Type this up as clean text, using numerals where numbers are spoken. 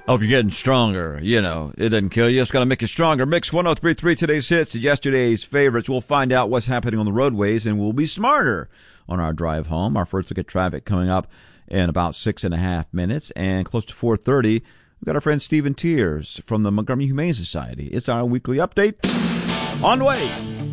Hope you're getting stronger. You know, it doesn't kill you. It's going to make you stronger. Mix 103.3, today's hits, yesterday's favorites. We'll find out what's happening on the roadways, and we'll be smarter on our drive home. Our first look at traffic coming up in about 6.5 minutes. And close to 4:30, we've got our friend Stephen Tiers from the Montgomery Humane Society. It's our weekly update. On the way.